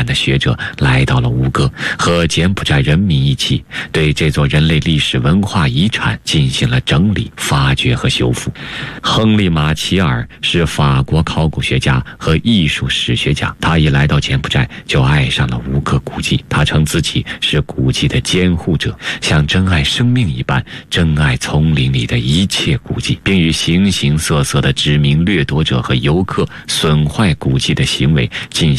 班的学者来到了吴哥，和柬埔寨人民一起对这座人类历史文化遗产进行了整理、发掘和修复。亨利·马齐尔是法国考古学家和艺术史学家，他一来到柬埔寨就爱上了吴哥古迹，他称自己是古迹的监护者，像珍爱生命一般珍爱丛林里的一切古迹，并与形形色色的殖民掠夺者和游客损坏古迹的行为进行